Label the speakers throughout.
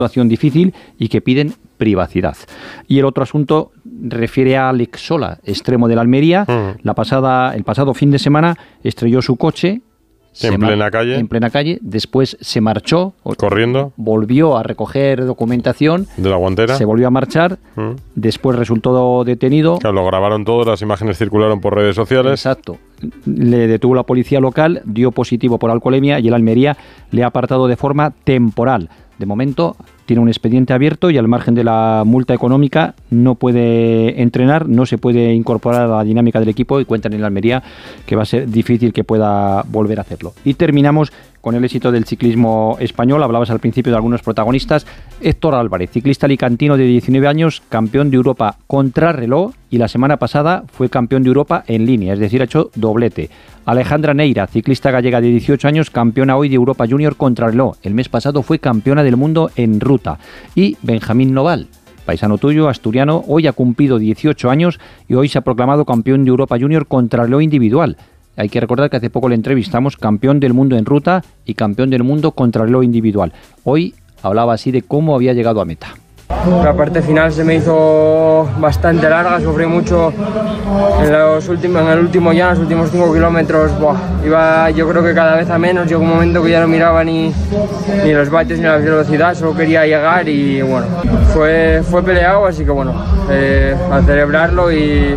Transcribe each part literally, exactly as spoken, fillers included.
Speaker 1: situación difícil y que piden privacidad. Y el otro asunto refiere a Alex Sola, extremo de la Almería. Uh-huh. La pasada, el pasado fin de semana estrelló su coche.
Speaker 2: En plena mar- calle.
Speaker 1: En plena calle. Después se marchó.
Speaker 2: Corriendo.
Speaker 1: Volvió a recoger documentación.
Speaker 2: De la guantera.
Speaker 1: Se volvió a marchar. Uh-huh. Después resultó detenido.
Speaker 2: Claro, lo grabaron todo, las imágenes circularon por redes sociales.
Speaker 1: Exacto. Le detuvo la policía local, dio positivo por alcoholemia y el Almería le ha apartado de forma temporal. De momento tiene un expediente abierto y al margen de la multa económica no puede entrenar, no se puede incorporar a la dinámica del equipo y cuentan en la Almería que va a ser difícil que pueda volver a hacerlo. Y terminamos con el éxito del ciclismo español. Hablabas al principio de algunos protagonistas. Héctor Álvarez, ciclista alicantino de diecinueve años, campeón de Europa contrarreloj y la semana pasada fue campeón de Europa en línea, es decir, ha hecho doblete. Alejandra Neira, ciclista gallega de dieciocho años, campeona hoy de Europa Junior contrarreloj. El mes pasado fue campeona del mundo en ruta. Y Benjamín Noval, paisano tuyo, asturiano, hoy ha cumplido dieciocho años y hoy se ha proclamado campeón de Europa Junior contrarreloj individual. Hay que recordar que hace poco le entrevistamos, campeón del mundo en ruta y campeón del mundo contrarreloj individual. Hoy hablaba así de cómo había llegado a meta.
Speaker 3: La parte final se me hizo bastante larga, sufrí mucho en, los últimos, en el último ya, en los últimos cinco kilómetros, buah, iba yo creo que cada vez a menos, llegó un momento que ya no miraba ni, ni los vatios ni la velocidad, solo quería llegar y bueno, fue, fue peleado, así que bueno, eh, a celebrarlo y,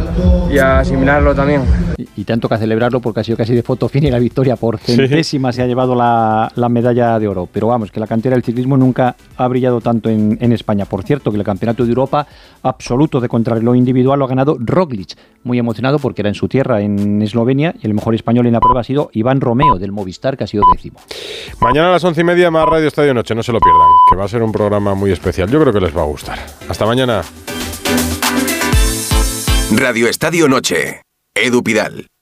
Speaker 3: y a asimilarlo también.
Speaker 1: Y, y tanto que a celebrarlo porque ha sido casi de foto fina y la victoria por centésima sí. Se ha llevado la, la medalla de oro, pero vamos, que la cantera del ciclismo nunca ha brillado tanto en, en España. Por cierto, que el campeonato de Europa absoluto de contrarreloj individual lo ha ganado Roglic, muy emocionado porque era en su tierra, en Eslovenia, y el mejor español en la prueba ha sido Iván Romeo del Movistar, que ha sido décimo.
Speaker 2: Mañana a las once y media más Radio Estadio Noche, no se lo pierdan, que va a ser un programa muy especial, yo creo que les va a gustar. Hasta mañana.
Speaker 4: Radio Estadio Noche, Edu Pidal.